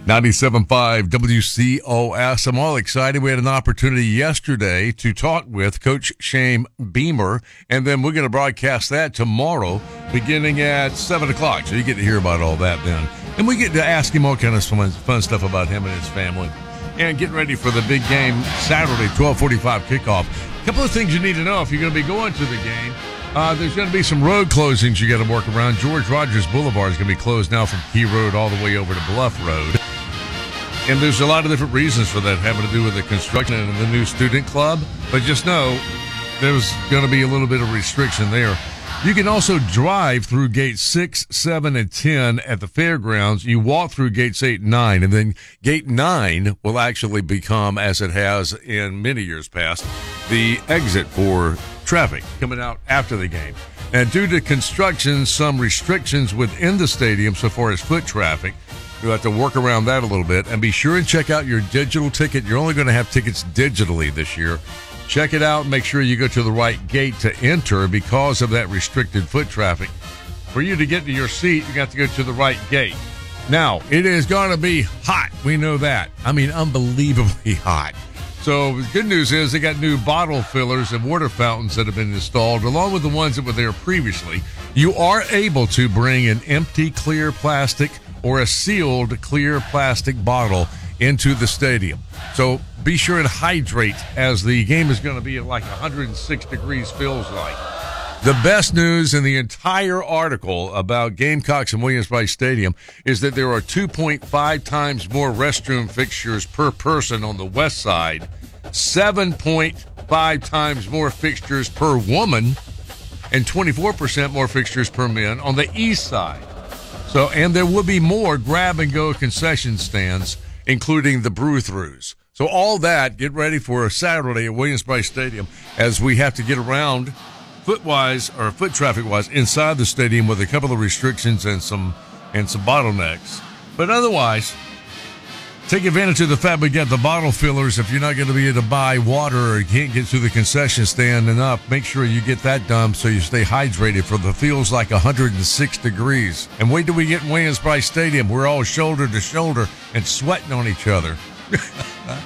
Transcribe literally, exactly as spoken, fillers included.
ninety-seven point five W C O S. I'm all excited. We had an opportunity yesterday to talk with Coach Shane Beamer, and then we're going to broadcast that tomorrow beginning at seven o'clock. So you get to hear about all that then. And we get to ask him all kind of fun, fun stuff about him and his family. And getting ready for the big game Saturday, twelve forty-five kickoff. A couple of things you need to know if you're going to be going to the game. Uh, there's going to be some road closings you got to work around. George Rogers Boulevard is going to be closed now from Key Road all the way over to Bluff Road. And there's a lot of different reasons for that, having to do with the construction and the new student club. But just know there's going to be a little bit of restriction there. You can also drive through gates six, seven, and ten at the fairgrounds. You walk through gates eight and nine, and then gate nine will actually become, as it has in many years past, the exit for traffic coming out after the game. And due to construction, some restrictions within the stadium so far as foot traffic, you'll have to work around that a little bit. And be sure and check out your digital ticket. You're only going to have tickets digitally this year. Check it out and make sure you go to the right gate to enter because of that restricted foot traffic. For you to get to your seat, you got to go to the right gate. Now, it is going to be hot. We know that. I mean, unbelievably hot. So the good news is they got new bottle fillers and water fountains that have been installed, along with the ones that were there previously. You are able to bring an empty clear plastic or a sealed clear plastic bottle into the stadium. So be sure and hydrate, as the game is going to be at like one hundred six degrees, feels like. The best news in the entire article about Gamecocks and Williams-Brice Stadium is that there are two point five times more restroom fixtures per person on the west side, seven point five times more fixtures per woman, and twenty-four percent more fixtures per man on the east side. So, and there will be more grab-and-go concession stands, including the brew-throughs. So all that, get ready for a Saturday at Williams-Brice Stadium, as we have to get around foot-wise or foot traffic-wise inside the stadium with a couple of restrictions and some and some bottlenecks. But otherwise, take advantage of the fact we got the bottle fillers. If you're not going to be able to buy water or you can't get to the concession stand enough, make sure you get that done so you stay hydrated for the feels like one hundred six degrees. And wait till we get in Williams-Brice Stadium. We're all shoulder to shoulder and sweating on each other.